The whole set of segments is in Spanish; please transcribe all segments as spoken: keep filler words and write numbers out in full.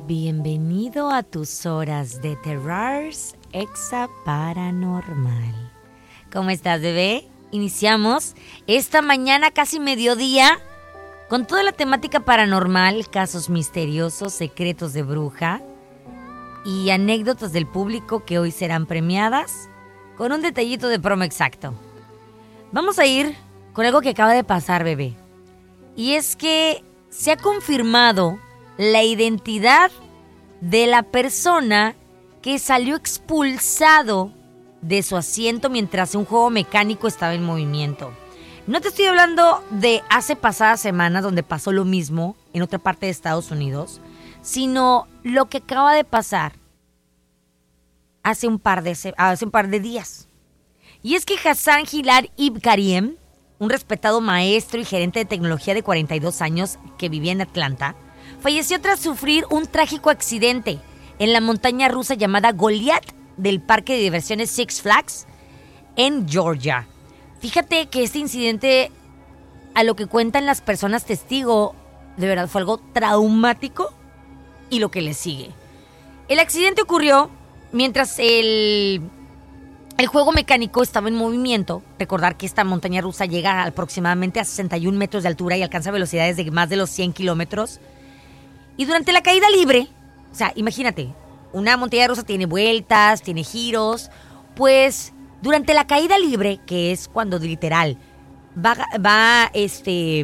Bienvenido a tus horas de Terrars Exa Paranormal. ¿Cómo estás, bebé? Iniciamos esta mañana casi mediodía con toda la temática paranormal, casos misteriosos, secretos de bruja y anécdotas del público que hoy serán premiadas con un detallito de promo exacto. Vamos a ir con algo que acaba de pasar, bebé. Y es que se ha confirmado la identidad de la persona que salió expulsado de su asiento mientras un juego mecánico estaba en movimiento. No te estoy hablando de hace pasadas semanas donde pasó lo mismo en otra parte de Estados Unidos, sino lo que acaba de pasar hace un par de, hace un par de días. Y es que Hassan Hilal Ibn Kariem, un respetado maestro y gerente de tecnología de cuarenta y dos años que vivía en Atlanta, falleció tras sufrir un trágico accidente en la montaña rusa llamada Goliath del parque de diversiones Six Flags en Georgia. Fíjate que este incidente, a lo que cuentan las personas testigo, de verdad fue algo traumático y lo que le sigue. El accidente ocurrió mientras el, el juego mecánico estaba en movimiento. Recordar que esta montaña rusa llega aproximadamente a sesenta y un metros de altura y alcanza velocidades de más de los cien kilómetros. Y durante la caída libre, o sea, imagínate, una montaña rusa tiene vueltas, tiene giros, pues durante la caída libre, que es cuando literal va, va este,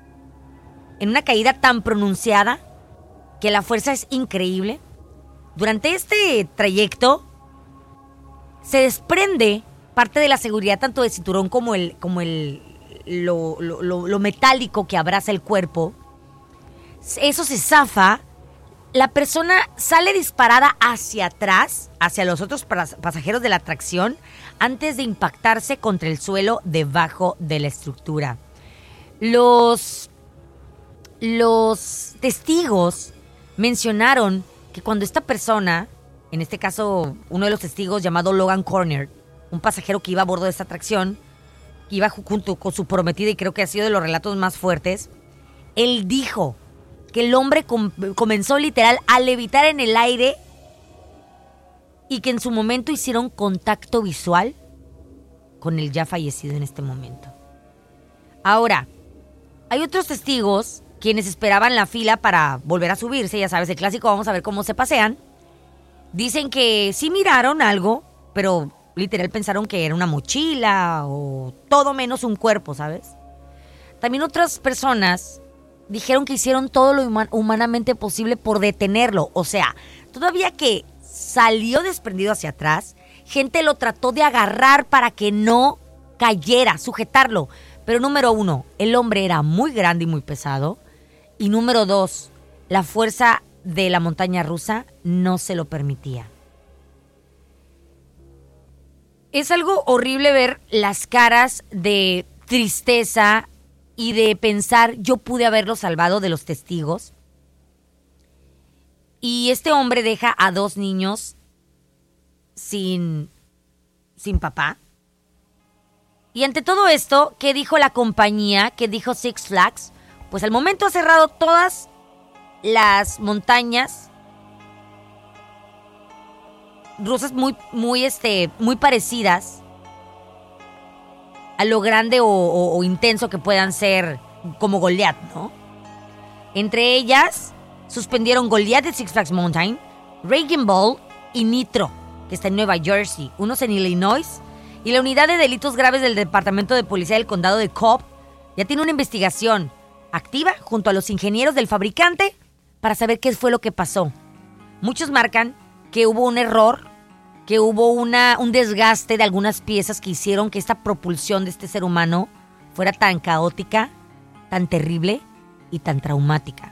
en una caída tan pronunciada que la fuerza es increíble, durante este trayecto se desprende parte de la seguridad tanto del cinturón como el, como el lo, lo, lo, lo metálico que abraza el cuerpo. Eso se zafa, la persona sale disparada hacia atrás, hacia los otros pasajeros de la atracción, antes de impactarse contra el suelo debajo de la estructura. Los, los testigos mencionaron que cuando esta persona, en este caso uno de los testigos llamado Logan Corner, un pasajero que iba a bordo de esta atracción, que iba junto con su prometida y creo que ha sido de los relatos más fuertes, él dijo que el hombre com- comenzó literal a levitar en el aire y que en su momento hicieron contacto visual con el ya fallecido en este momento. Ahora, hay otros testigos quienes esperaban la fila para volver a subirse, ya sabes, el clásico, vamos a ver cómo se pasean. Dicen que sí miraron algo, pero literal pensaron que era una mochila o todo menos un cuerpo, ¿sabes? También otras personas dijeron que hicieron todo lo human- humanamente posible por detenerlo. O sea, todavía que salió desprendido hacia atrás, gente lo trató de agarrar para que no cayera, sujetarlo. Pero número uno, el hombre era muy grande y muy pesado. Y número dos, la fuerza de la montaña rusa no se lo permitía. Es algo horrible ver las caras de tristeza y de pensar, yo pude haberlo salvado de los testigos. Y este hombre deja a dos niños sin, sin papá. Y ante todo esto, ¿qué dijo la compañía? ¿Qué dijo Six Flags? Pues al momento ha cerrado todas las montañas rusas muy, muy, este, muy parecidas a lo grande o, o, o intenso que puedan ser como Goliath, ¿no? Entre ellas, suspendieron Goliath de Six Flags Mountain, Raging Bull y Nitro, que está en Nueva Jersey, unos en Illinois, y la unidad de delitos graves del Departamento de Policía del Condado de Cobb ya tiene una investigación activa junto a los ingenieros del fabricante para saber qué fue lo que pasó. Muchos marcan que hubo un error, que hubo una, un desgaste de algunas piezas que hicieron que esta propulsión de este ser humano fuera tan caótica, tan terrible y tan traumática.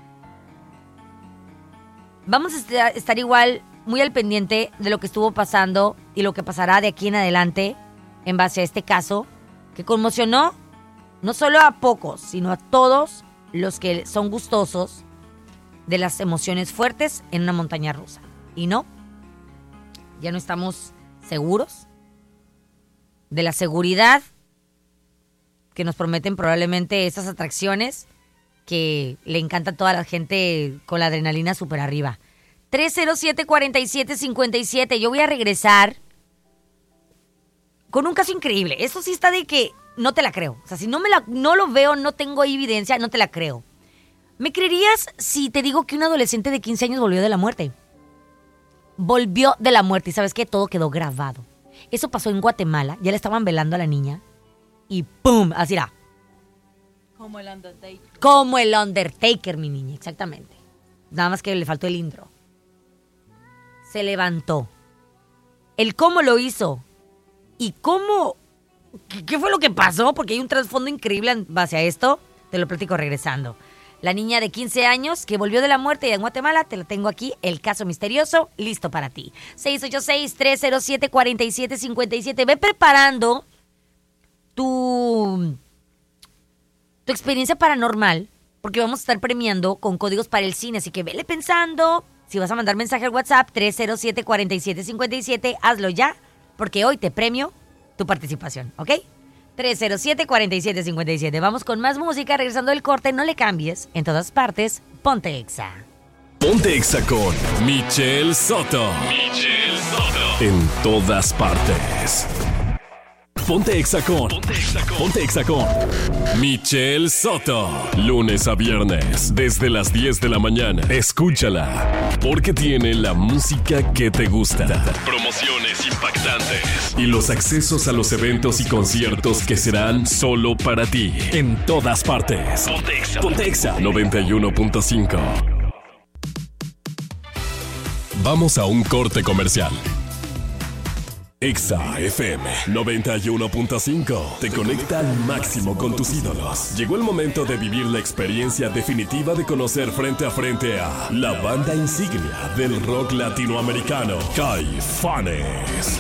Vamos a estar igual muy al pendiente de lo que estuvo pasando y lo que pasará de aquí en adelante en base a este caso que conmocionó no solo a pocos, sino a todos los que son gustosos de las emociones fuertes en una montaña rusa. Y no, ya no estamos seguros de la seguridad que nos prometen probablemente esas atracciones que le encanta a toda la gente con la adrenalina súper arriba. tres cero siete, cuatro siete cinco siete. Yo voy a regresar con un caso increíble. Eso sí está de que no te la creo. O sea, si no, me la, no lo veo, no tengo evidencia, no te la creo. ¿Me creerías si te digo que un adolescente de quince años volvió de la muerte? Volvió de la muerte y ¿sabes qué? Todo quedó grabado. Eso pasó en Guatemala. Ya le estaban velando a la niña y ¡pum! Así era. Como el Undertaker. Como el Undertaker, mi niña, exactamente. Nada más que le faltó el intro. Se levantó. El cómo lo hizo y cómo... ¿Qué fue lo que pasó? Porque hay un trasfondo increíble en base a esto. Te lo platico regresando. La niña de quince años que volvió de la muerte en Guatemala, te lo tengo aquí, el caso misterioso, listo para ti. seis ocho seis, tres cero siete, cuatro siete cinco siete. Ve preparando tu, tu experiencia paranormal, porque vamos a estar premiando con códigos para el cine, así que vele pensando. Si vas a mandar mensaje al WhatsApp, tres cero siete, cuatro siete cinco siete, hazlo ya, porque hoy te premio tu participación, ¿ok? tres cero siete, cuatro siete cinco siete. Vamos con más música, regresando del corte, no le cambies. En todas partes, ponte Exa. Ponte Exa con Michelle Soto. Michelle Soto. En todas partes. Ponte Exa con. Ponte Exa con. Ponte Exa con Michelle Soto. Lunes a viernes, desde las diez de la mañana. Escúchala, porque tiene la música que te gusta. Promociones impactantes. Y los accesos a los eventos y conciertos que serán solo para ti. En todas partes. Ponte Exa. Ponte Exa noventa y uno punto cinco. Vamos a un corte comercial. Exa F M noventa y uno punto cinco te conecta al máximo con tus ídolos. Llegó el momento de vivir la experiencia definitiva de conocer frente a frente a la banda insignia del rock latinoamericano, Caifanes.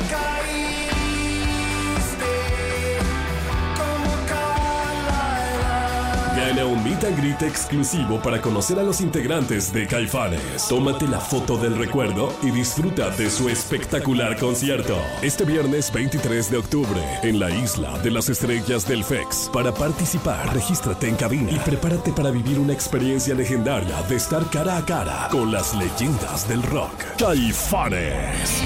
Gana un meet and greet exclusivo para conocer a los integrantes de Caifanes. Tómate la foto del recuerdo y disfruta de su espectacular concierto. Este viernes veintitrés de octubre, en la Isla de las Estrellas del F E X. Para participar, regístrate en cabina y prepárate para vivir una experiencia legendaria de estar cara a cara con las leyendas del rock. Caifanes.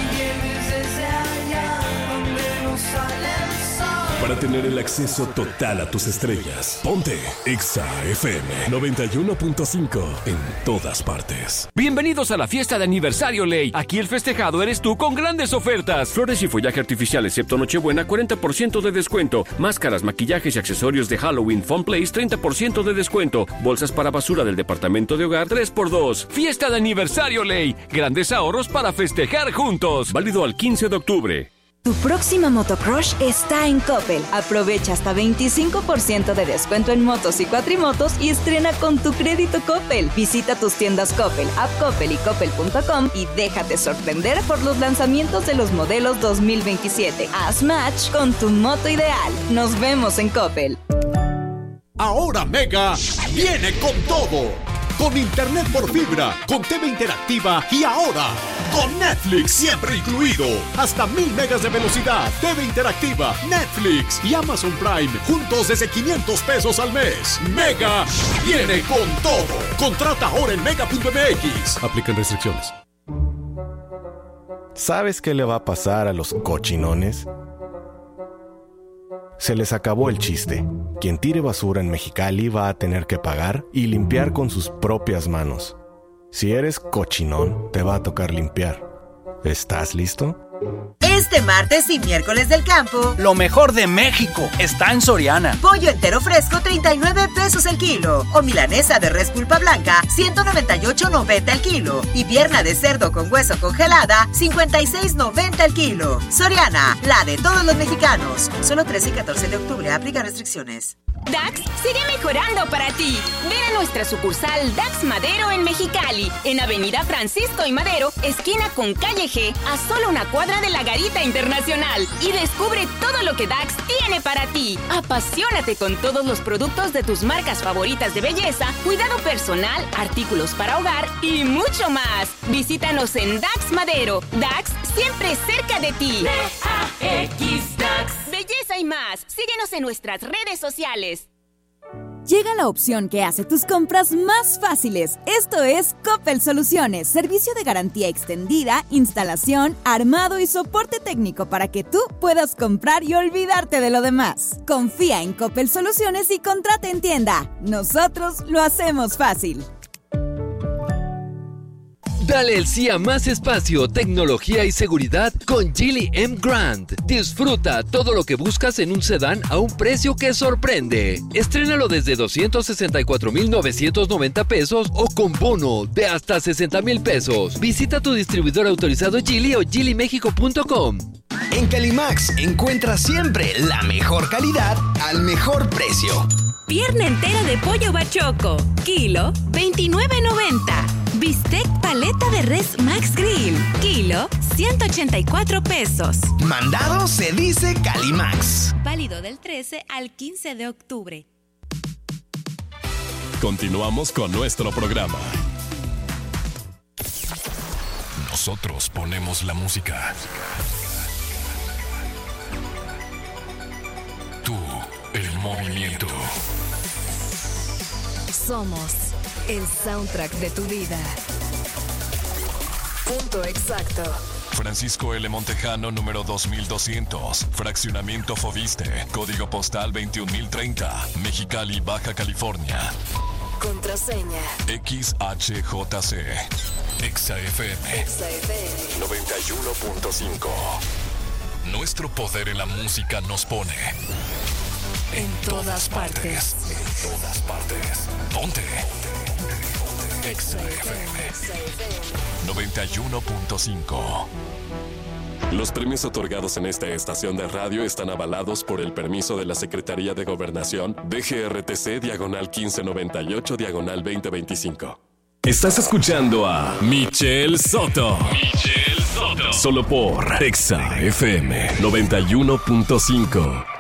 Para tener el acceso total a tus estrellas, ponte Exa F M noventa y uno punto cinco en todas partes. Bienvenidos a la fiesta de aniversario Ley. Aquí el festejado eres tú con grandes ofertas. Flores y follaje artificial excepto Nochebuena, cuarenta por ciento de descuento. Máscaras, maquillajes y accesorios de Halloween Fun Place, treinta por ciento de descuento. Bolsas para basura del departamento de hogar, tres por dos. Fiesta de aniversario Ley. Grandes ahorros para festejar juntos. Válido al quince de octubre. Tu próxima motocrush está en Coppel. Aprovecha hasta veinticinco por ciento de descuento en motos y cuatrimotos y estrena con tu crédito Coppel. Visita tus tiendas Coppel, App Coppel y Coppel punto com y déjate sorprender por los lanzamientos de los modelos dos mil veintisiete. Haz match con tu moto ideal. Nos vemos en Coppel. Ahora Mega viene con todo. Con internet por fibra, con T V interactiva y ahora con Netflix siempre incluido. Hasta mil megas de velocidad, T V interactiva, Netflix y Amazon Prime juntos desde quinientos pesos al mes. Mega viene con todo. Contrata ahora en mega punto m x. Aplican restricciones. ¿Sabes qué le va a pasar a los cochinones? Se les acabó el chiste. Quien tire basura en Mexicali va a tener que pagar y limpiar con sus propias manos. Si eres cochinón, te va a tocar limpiar. ¿Estás listo? Este martes y miércoles del campo, lo mejor de México está en Soriana. Pollo entero fresco, treinta y nueve pesos el kilo. O milanesa de res pulpa blanca, ciento noventa y ocho noventa el kilo. Y pierna de cerdo con hueso congelada, cincuenta y seis noventa el kilo. Soriana, la de todos los mexicanos. Solo trece y catorce de octubre, aplica restricciones. Dax sigue mejorando para ti. Ven a nuestra sucursal Dax Madero en Mexicali, en Avenida Francisco y Madero, esquina con Calle G, a solo una cuadra de la Garita Internacional. Y descubre todo lo que Dax tiene para ti. Apasionate con todos los productos de tus marcas favoritas de belleza, cuidado personal, artículos para hogar y mucho más. Visítanos en Dax Madero. Dax siempre cerca de ti. D A X Dax. Belleza y más. Síguenos en nuestras redes sociales. Llega la opción que hace tus compras más fáciles. Esto es Coppel Soluciones, servicio de garantía extendida, instalación, armado y soporte técnico para que tú puedas comprar y olvidarte de lo demás. Confía en Coppel Soluciones y contrata en tienda. Nosotros lo hacemos fácil. Dale el sí a más espacio, tecnología y seguridad con Geely M Grand. Disfruta todo lo que buscas en un sedán a un precio que sorprende. Estrénalo desde doscientos sesenta y cuatro mil novecientos noventa pesos o con bono de hasta sesenta mil pesos. Visita tu distribuidor autorizado Geely o geely mexico punto com. En Calimax encuentras siempre la mejor calidad al mejor precio. Pierna entera de pollo bachoco, kilo veintinueve noventa. Bistec paleta de res Max Grill, kilo ciento ochenta y cuatro pesos. Mandado se dice Calimax. Válido del trece al quince de octubre. Continuamos con nuestro programa. Nosotros ponemos la música. Tú, el movimiento. Somos el soundtrack de tu vida. Punto exacto. Francisco L. Montejano, número dos mil doscientos. Fraccionamiento Foviste. Código postal veintiún mil treinta. Mexicali, Baja California. Contraseña. X H J C. Exa F M. Exa F M. noventa y uno punto cinco. Nuestro poder en la música nos pone en, en todas, todas partes. partes. En todas partes. Ponte. Exa F M. noventa y uno punto cinco. Los premios otorgados en esta estación de radio están avalados por el permiso de la Secretaría de Gobernación D G R T C diagonal quince noventa y ocho diagonal veinte veinticinco. Estás escuchando a Michelle Soto. Michelle Soto. Solo por Exa F M noventa y uno punto cinco.